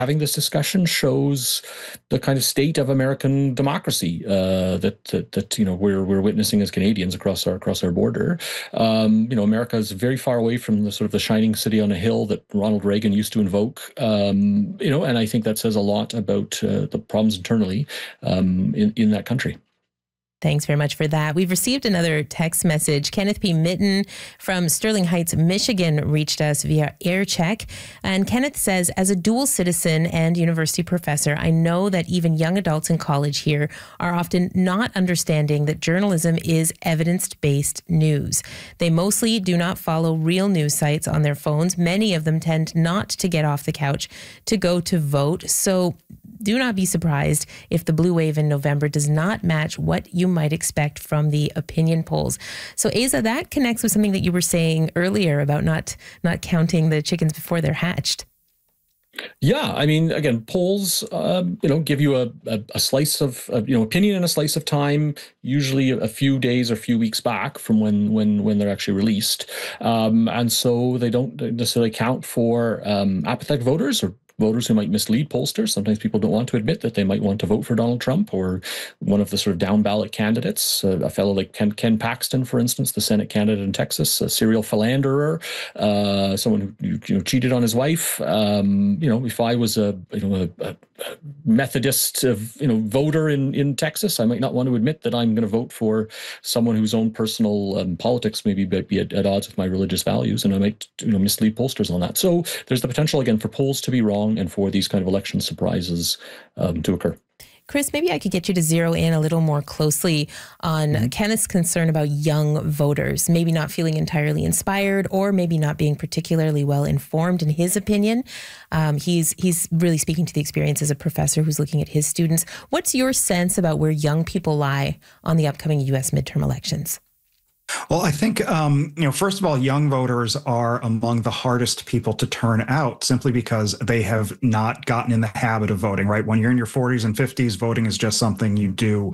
having this discussion shows the kind of state of American democracy that we're witnessing as Canadians across our border. America is very far away from the sort of the shining city on a hill that Ronald Reagan used to invoke. And I think that says a lot about the problems internally in that country. Thanks very much for that. We've received another text message. Kenneth P. Mitten from Sterling Heights, Michigan, reached us via AirCheck. And Kenneth says, as a dual citizen and university professor, I know that even young adults in college here are often not understanding that journalism is evidence-based news. They mostly do not follow real news sites on their phones. Many of them tend not to get off the couch to go to vote. So do not be surprised if the blue wave in November does not match what you might expect from the opinion polls. So Asa, that connects with something that you were saying earlier about not counting the chickens before they're hatched. Yeah, I mean, again, polls, give you a slice of, opinion and a slice of time, usually a few days or few weeks back from when they're actually released. And so they don't necessarily count for apathetic voters or voters who might mislead pollsters. Sometimes people don't want to admit that they might want to vote for Donald Trump or one of the sort of down ballot candidates, a fellow like Ken Paxton, for instance, the Senate candidate in Texas, a serial philanderer, someone who cheated on his wife. If I was a Methodist voter in Texas, I might not want to admit that I'm going to vote for someone whose own personal politics maybe be at odds with my religious values, and I might mislead pollsters on that. So there's the potential again for polls to be wrong and for these kind of election surprises to occur. Chris, maybe I could get you to zero in a little more closely on Kenneth's concern about young voters, maybe not feeling entirely inspired or maybe not being particularly well informed in his opinion. He's really speaking to the experience as a professor who's looking at his students. What's your sense about where young people lie on the upcoming U.S. midterm elections? Well, I think, first of all, young voters are among the hardest people to turn out simply because they have not gotten in the habit of voting, right? When you're in your 40s and 50s, voting is just something you do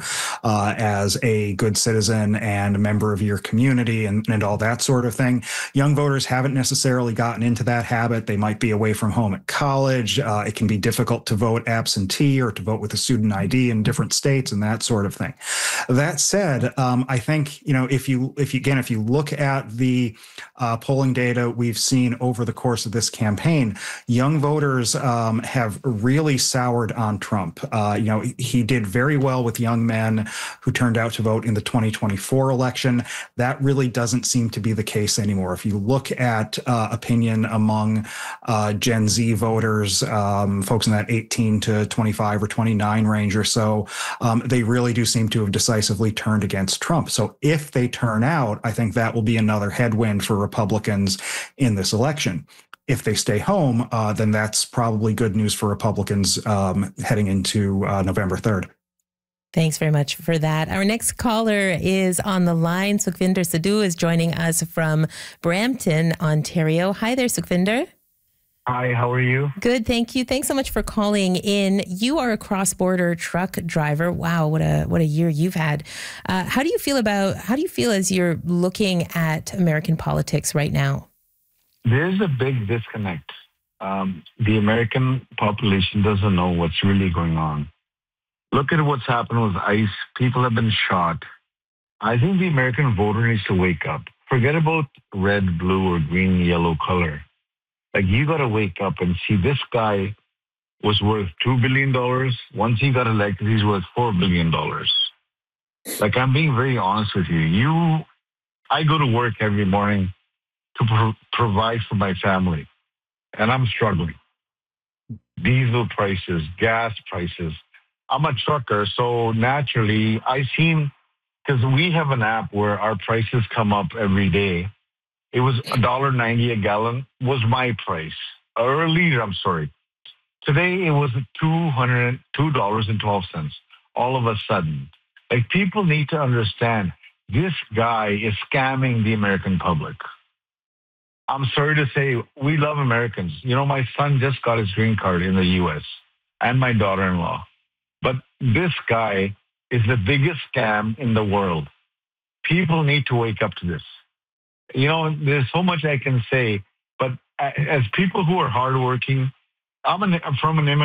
as a good citizen and a member of your community and all that sort of thing. Young voters haven't necessarily gotten into that habit. They might be away from home at college. It can be difficult to vote absentee or to vote with a student ID in different states and that sort of thing. That said, I think, if you look at the polling data we've seen over the course of this campaign, young voters have really soured on Trump. He did very well with young men who turned out to vote in the 2024 election. That really doesn't seem to be the case anymore. If you look at opinion among Gen Z voters, folks in that 18 to 25 or 29 range or so, they really do seem to have decisively turned against Trump. So if they turn out, I think that will be another headwind for Republicans in this election. If they stay home, then that's probably good news for Republicans heading into November 3rd. Thanks very much for that. Our next caller is on the line. Sukhvinder Sidhu is joining us from Brampton, Ontario. Hi there, Sukhvinder. Hi, how are you? Good, thank you. Thanks so much for calling in. You are a cross-border truck driver. Wow, what a year you've had. How do you feel as you're looking at American politics right now? There's a big disconnect. The American population doesn't know what's really going on. Look at what's happened with ICE. People have been shot. I think the American voter needs to wake up. Forget about red, blue, or green, yellow color. Like, you got to wake up and see this guy was worth $2 billion. Once he got elected, he's worth $4 billion. Like, I'm being very honest with you. I go to work every morning to provide for my family, and I'm struggling. Diesel prices, gas prices. I'm a trucker, so naturally, because we have an app where our prices come up every day. It was $1.90 a gallon was my price, or a liter, I'm sorry. Today, it was $2.12, all of a sudden. Like, people need to understand, this guy is scamming the American public. I'm sorry to say, we love Americans. My son just got his green card in the U.S., and my daughter-in-law. But this guy is the biggest scam in the world. People need to wake up to this. There's so much I can say, but as people who are hardworking, I'm from an immigrant